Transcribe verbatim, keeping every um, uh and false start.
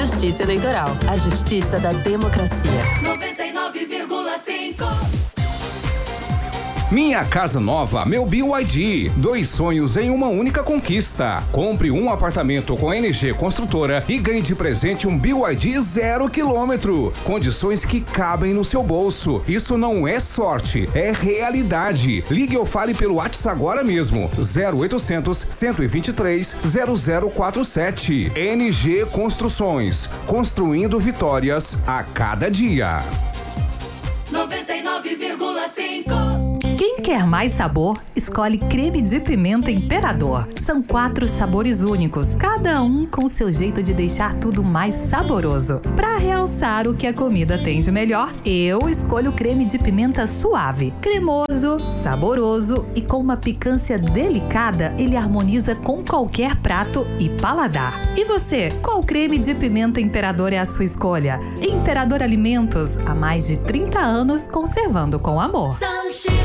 Justiça Eleitoral, a justiça da democracia. noventa e nove vírgula cinco. Minha Casa Nova, meu B Y D. Dois sonhos em uma única conquista. Compre um apartamento com N G Construtora e ganhe de presente um B Y D zero quilômetro. Condições que cabem no seu bolso. Isso não é sorte, é realidade. Ligue ou fale pelo WhatsApp agora mesmo. zero oitocentos, cento e vinte e três, zero zero quatro sete. N G Construções. Construindo vitórias a cada dia. noventa e nove vírgula cinco. Quem quer mais sabor, escolhe creme de pimenta Imperador. São quatro sabores únicos, cada um com seu jeito de deixar tudo mais saboroso. Para realçar o que a comida tem de melhor, eu escolho creme de pimenta suave. Cremoso, saboroso e com uma picância delicada, ele harmoniza com qualquer prato e paladar. E você, qual creme de pimenta Imperador é a sua escolha? Imperador Alimentos, há mais de trinta anos conservando com amor.